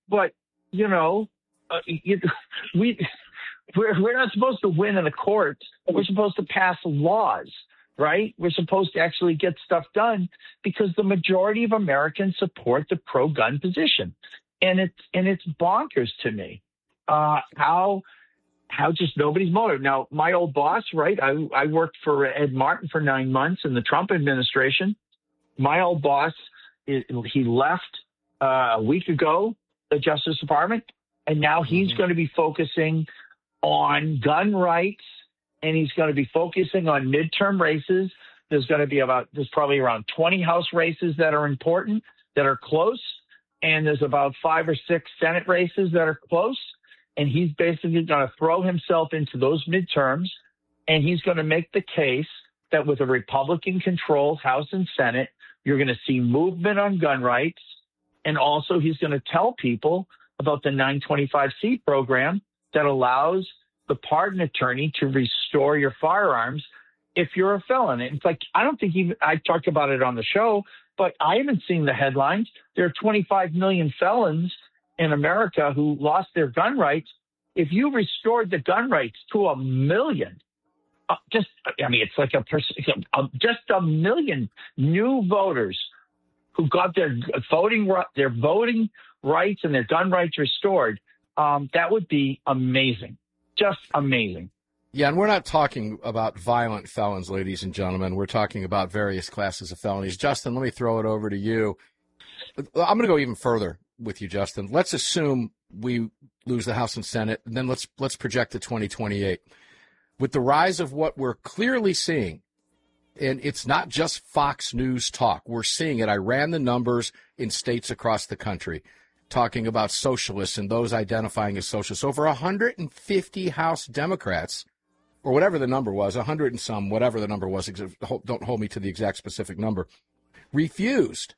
But, you know, we're not supposed to win in the courts. We're supposed to pass laws, right? We're supposed to actually get stuff done because the majority of Americans support the pro-gun position. And it's bonkers to me how just nobody's motive. Now, my old boss, right? I worked for Ed Martin for 9 months in the Trump administration. My old boss, he left a week ago, the Justice Department, and now he's going to be focusing on gun rights, and he's going to be focusing on midterm races. There's probably around 20 House races that are important, that are close, and there's about 5 or 6 Senate races that are close. And he's basically going to throw himself into those midterms, and he's going to make the case that with a Republican-controlled House and Senate, you're going to see movement on gun rights. And also he's going to tell people about the 925C program that allows the pardon attorney to restore your firearms if you're a felon. It's like, I don't think even I talked about it on the show, but I haven't seen the headlines. There are 25 million felons in America who lost their gun rights. If you restored the gun rights to 1 million, it's like just 1 million new voters who got their voting rights and their gun rights restored, that would be amazing. Just amazing. Yeah, and we're not talking about violent felons, ladies and gentlemen. We're talking about various classes of felonies. Justin, let me throw it over to you. I'm going to go even further with you, Justin. Let's assume we lose the House and Senate, and then let's project to 2028. With the rise of what we're clearly seeing, and it's not just Fox News talk, we're seeing it. I ran the numbers in states across the country talking about socialists and those identifying as socialists. Over 150 House Democrats, or whatever the number was, 100 and some, whatever the number was, don't hold me to the exact specific number, refused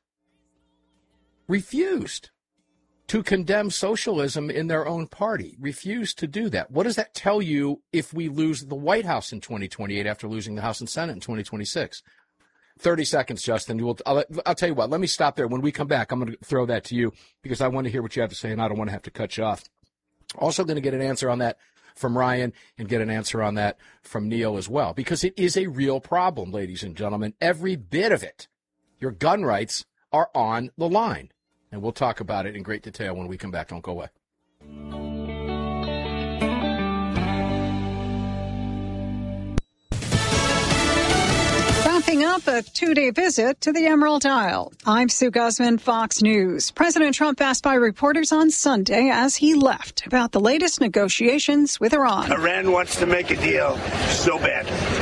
to condemn socialism in their own party, refused to do that. What does that tell you if we lose the White House in 2028 after losing the House and Senate in 2026? 30 seconds, Justin. I'll tell you what, let me stop there. When we come back, I'm going to throw that to you because I want to hear what you have to say, and I don't want to have to cut you off. Also going to get an answer on that from Ryan and get an answer on that from Neil as well, because it is a real problem, ladies and gentlemen. Every bit of it. Your gun rights are on the line. And we'll talk about it in great detail when we come back. Don't go away. Wrapping up a 2-day visit to the Emerald Isle. I'm Sue Guzman, Fox News. President Trump asked by reporters on Sunday as he left about the latest negotiations with Iran. Iran wants to make a deal so bad.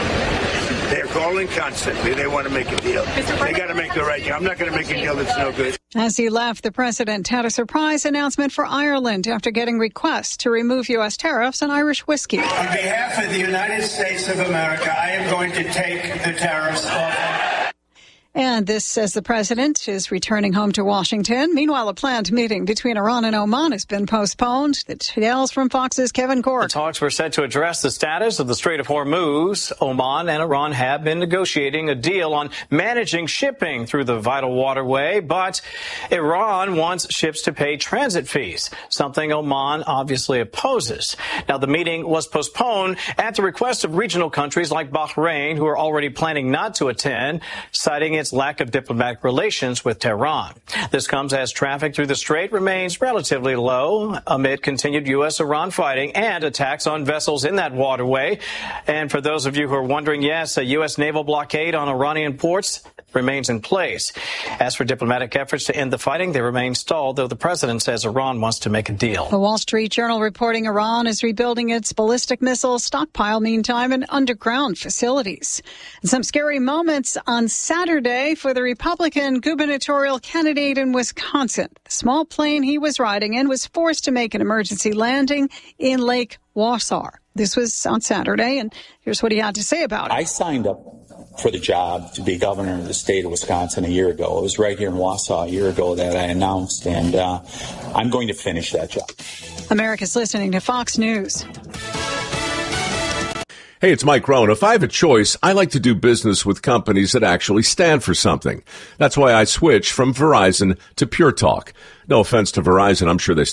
They're calling constantly. They want to make a deal. They got to make the right deal. I'm not going to make a deal that's no good. As he left, the president had a surprise announcement for Ireland after getting requests to remove U.S. tariffs on Irish whiskey. On behalf of the United States of America, I am going to take the tariffs off. And this as the president is returning home to Washington. Meanwhile, a planned meeting between Iran and Oman has been postponed. The details from Fox's Kevin Corke. The talks were set to address the status of the Strait of Hormuz. Oman and Iran have been negotiating a deal on managing shipping through the vital waterway, but Iran wants ships to pay transit fees, something Oman obviously opposes. Now, the meeting was postponed at the request of regional countries like Bahrain, who are already planning not to attend, citing its lack of diplomatic relations with Tehran. This comes as traffic through the strait remains relatively low amid continued U.S.-Iran fighting and attacks on vessels in that waterway. And for those of you who are wondering, yes, a U.S. naval blockade on Iranian ports remains in place. As for diplomatic efforts to end the fighting, they remain stalled, though the president says Iran wants to make a deal. The Wall Street Journal reporting Iran is rebuilding its ballistic missile stockpile, meantime, in underground facilities. And some scary moments on Saturday for the Republican gubernatorial candidate in Wisconsin. The small plane he was riding in was forced to make an emergency landing in Lake Wausau. This was on Saturday, and here's what he had to say about it. I signed up for the job to be governor of the state of Wisconsin a year ago. It was right here in Wausau a year ago that I announced, and I'm going to finish that job. America's listening to Fox News. Hey, it's Mike Rohn. If I have a choice, I like to do business with companies that actually stand for something. That's why I switched from Verizon to Pure Talk. No offense to Verizon, I'm sure they stand